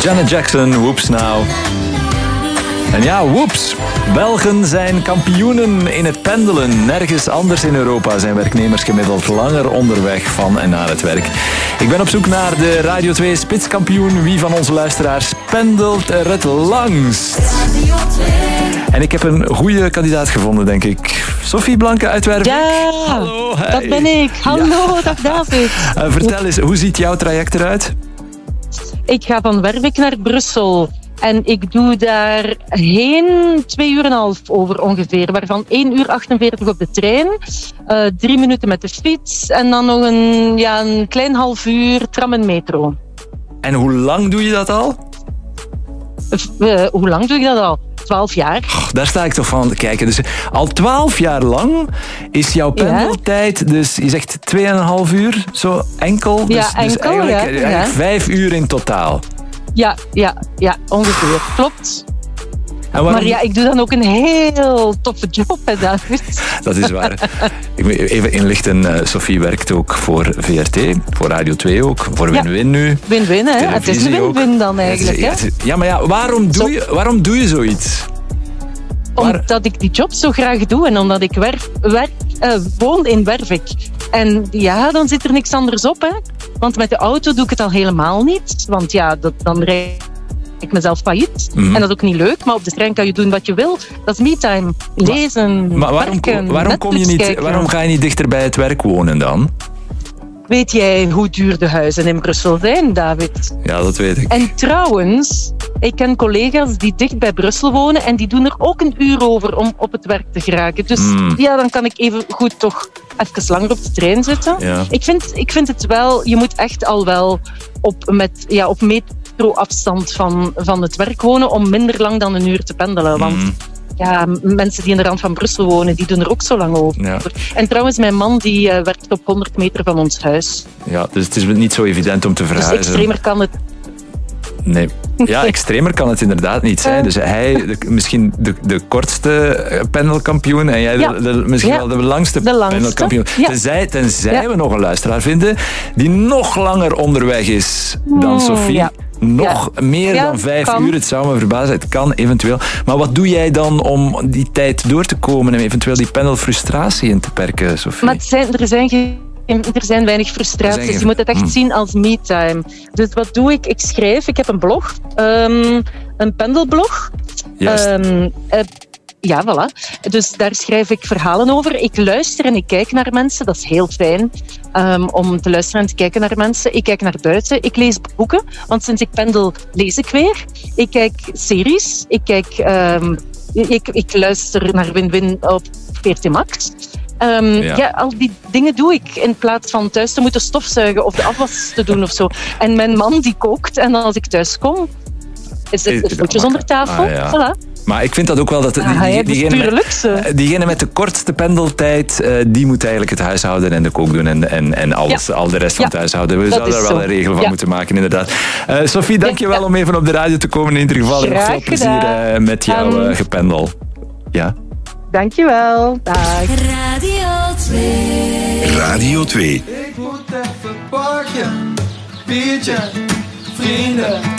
Janet Jackson, Whoops Now. En ja, whoops. Belgen zijn kampioenen in het pendelen. Nergens anders in Europa zijn werknemers gemiddeld langer onderweg van en naar het werk. Ik ben op zoek naar de Radio 2 spitskampioen. Wie van onze luisteraars pendelt er het langst? En ik heb een goede kandidaat gevonden, denk ik. Sophie Blanke uit Wervik. Ja, hallo, dat ben ik. Hallo, dag David. Vertel eens, hoe ziet jouw traject eruit? Ik ga van Wervik naar Brussel. En ik doe daarheen 2 uur en een half over ongeveer. Waarvan 1 uur 48 op de trein. 3 minuten met de fiets. En dan nog een klein half uur tram en metro. En hoe lang doe je dat al? Hoe lang doe ik dat al? 12 jaar. Oh, daar sta ik toch van te kijken. Dus al 12 jaar lang is jouw pendeltijd, dus je zegt 2,5 uur, zo enkel. Dus, ja, enkel, dus eigenlijk 5 uur in totaal. Ja, ongeveer. Klopt. Maar ja, ik doe dan ook een heel toffe job, hè, David. Dat is waar. Ik moet even inlichten, Sophie werkt ook voor VRT, voor Radio 2 ook, voor Win-Win nu. Win-Win, hè? Het is een win-win dan eigenlijk, hè? Ja, maar ja, waarom doe je zoiets? Omdat ik die job zo graag doe en omdat ik woon in Wervik. En ja, dan zit er niks anders op, hè. Want met de auto doe ik het al helemaal niet. Want ja, dan rijd ik mezelf failliet. En dat is ook niet leuk. Maar op de trein kan je doen wat je wil. Dat is me-time. Lezen, werken, waarom ga je niet dichter bij het werk wonen dan? Weet jij hoe duur de huizen in Brussel zijn, David? Ja, dat weet ik. En trouwens, ik ken collega's die dicht bij Brussel wonen en die doen er ook 1 uur over om op het werk te geraken. Dus ja, dan kan ik even goed toch even langer op de trein zitten. Ja. Ik vind het wel, je moet echt al wel op metro-afstand van het werk wonen om minder lang dan 1 uur te pendelen. Want ja, mensen die in de rand van Brussel wonen, die doen er ook zo lang over. Ja. En trouwens, mijn man die werkt op 100 meter van ons huis. Ja, dus het is niet zo evident om te verhuizen. Dus extremer kan het... Nee. Ja, extremer kan het inderdaad niet zijn. Dus hij misschien de kortste pendelkampioen en jij misschien wel de langste pendelkampioen. Ja. Tenzij we nog een luisteraar vinden die nog langer onderweg is dan Sophie. Ja. Nog meer dan 5 uur. Het zou me verbazen. Het kan eventueel. Maar wat doe jij dan om die tijd door te komen en eventueel die pendelfrustratie in te perken, Sophie? Maar er zijn weinig frustraties. Je moet het echt zien als me-time. Dus wat doe ik? Ik schrijf. Ik heb een blog. Een pendelblog. Ja, voilà. Dus daar schrijf ik verhalen over. Ik luister en ik kijk naar mensen. Dat is heel fijn om te luisteren en te kijken naar mensen. Ik kijk naar buiten. Ik lees boeken. Want sinds ik pendel, lees ik weer. Ik kijk series. Ik luister naar Win-Win op VRT Max. Al die dingen doe ik in plaats van thuis te moeten stofzuigen of de afwas te doen of zo. En mijn man die kookt en als ik thuis kom, is het voetjes onder tafel. Voilà. Maar ik vind dat ook wel dat diegene met de kortste pendeltijd, die moet eigenlijk het huishouden en de kook doen en alles, al de rest van het huishouden. We zouden er wel een regel van moeten maken, inderdaad. Sophie, dank je wel om even op de radio te komen in ieder geval. Graag veel plezier met jouw gependel. Ja. Dankjewel. Dag. Radio 2. Radio 2. Ik moet even parkje, biertje, vrienden.